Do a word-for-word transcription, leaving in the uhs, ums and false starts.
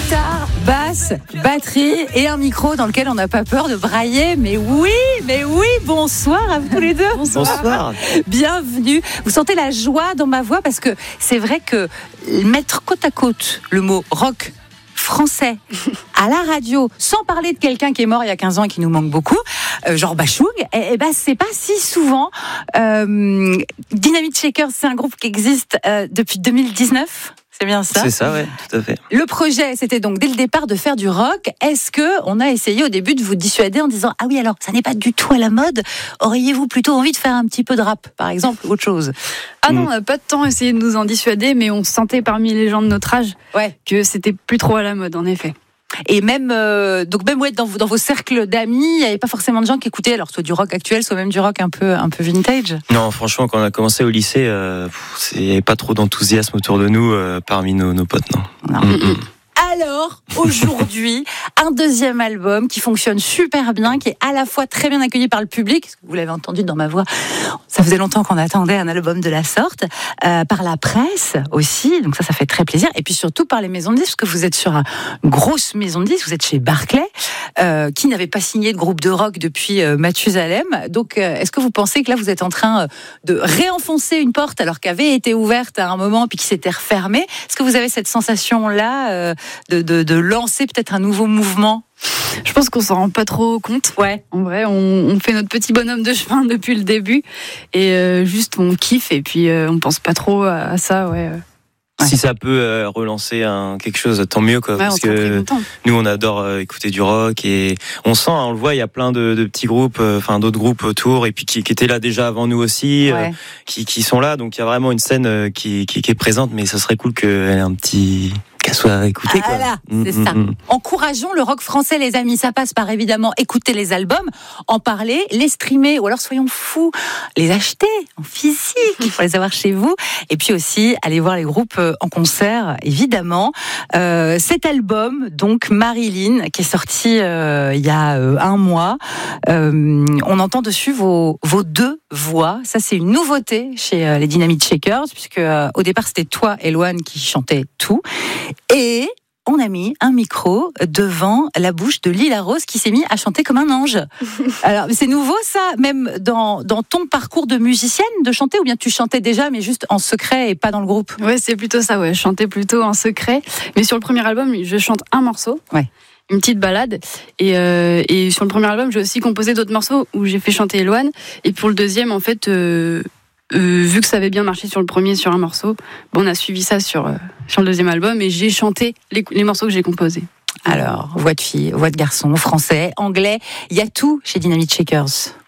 Guitare, basse, batterie et un micro dans lequel on n'a pas peur de brailler. Mais oui, mais oui, bonsoir à vous tous les deux. Bonsoir. Bonsoir. Bienvenue. Vous sentez la joie dans ma voix parce que c'est vrai que mettre côte à côte le mot rock français à la radio, sans parler de quelqu'un qui est mort il y a quinze ans et qui nous manque beaucoup, euh, genre Bachung, et, et ben c'est pas si souvent. Euh, Dynamite Shakers, c'est un groupe qui existe euh, depuis deux mille dix-neuf. C'est bien ça ? C'est ça, ouais, tout à fait. Le projet, c'était donc dès le départ de faire du rock. Est-ce que on a essayé au début de vous dissuader en disant ah oui alors ça n'est pas du tout à la mode. Auriez-vous plutôt envie de faire un petit peu de rap, par exemple, ou autre chose ? Ah non, on n'a pas de temps essayé de nous en dissuader, mais on sentait parmi les gens de notre âge ouais. que c'était plus trop à la mode, en effet. Et même, euh, donc même ouais, dans, vos, dans vos cercles d'amis, il n'y avait pas forcément de gens qui écoutaient, alors soit du rock actuel, soit même du rock un peu, un peu vintage. Non, franchement, quand on a commencé au lycée, euh, il n'y avait pas trop d'enthousiasme autour de nous, euh, parmi nos, nos potes, non. non. Mm-mm. Alors, aujourd'hui, un deuxième album qui fonctionne super bien, qui est à la fois très bien accueilli par le public, parce que vous l'avez entendu dans ma voix, ça faisait longtemps qu'on attendait un album de la sorte, euh, par la presse aussi, donc ça, ça fait très plaisir, et puis surtout par les maisons de disques, parce que vous êtes sur une grosse maison de disques, vous êtes chez Barclay, euh, qui n'avait pas signé de groupe de rock depuis euh, Mathusalem, donc euh, est-ce que vous pensez que là, vous êtes en train de réenfoncer une porte, alors qu'avait été ouverte à un moment, puis qui s'était refermée ? Est-ce que vous avez cette sensation-là euh, De, de, de lancer peut-être un nouveau mouvement ? Je pense qu'on s'en rend pas trop compte. Ouais. En vrai, on, on fait notre petit bonhomme de chemin depuis le début et euh, juste on kiffe et puis euh, on pense pas trop à, à ça. Ouais. Si ouais. ça peut euh, relancer un, quelque chose, tant mieux quoi. Ouais, parce que nous on adore euh, écouter du rock et on sent, hein, on le voit, il y a plein de, de petits groupes, enfin euh, d'autres groupes autour et puis qui, qui étaient là déjà avant nous aussi, ouais. euh, qui, qui sont là. Donc il y a vraiment une scène euh, qui, qui, qui est présente, mais ça serait cool qu'elle ait un petit qu'elle soit écoutée. Ah là, c'est mmh, ça. Mmh. Encourageons le rock français, les amis. Ça passe par évidemment écouter les albums, en parler, les streamer, ou alors soyons fous, les acheter en physique pour les avoir chez vous. Et puis aussi aller voir les groupes en concert, évidemment. Euh, cet album, donc Marilyn, qui est sorti euh, il y a euh, un mois, euh, on entend dessus vos, vos deux voix. Ça, c'est une nouveauté chez euh, les Dynamite Shakers, puisque euh, au départ c'était toi, Eloane, qui chantait tout. Et on a mis un micro devant la bouche de Lila Rose qui s'est mis à chanter comme un ange. Alors, c'est nouveau ça, même dans, dans ton parcours de musicienne, de chanter, ou bien tu chantais déjà, mais juste en secret et pas dans le groupe ? Ouais, c'est plutôt ça, ouais. Je chantais plutôt en secret. Mais sur le premier album, je chante un morceau. Ouais. Une petite balade. Et, euh, et sur le premier album, j'ai aussi composé d'autres morceaux où j'ai fait chanter Eloane. Et pour le deuxième, en fait... Euh, Euh, vu que ça avait bien marché sur le premier, sur un morceau, bon, on a suivi ça sur, euh, sur le deuxième album et j'ai chanté les, les morceaux que j'ai composés. Alors, voix de fille, voix de garçon, français, anglais, il y a tout chez Dynamite Shakers.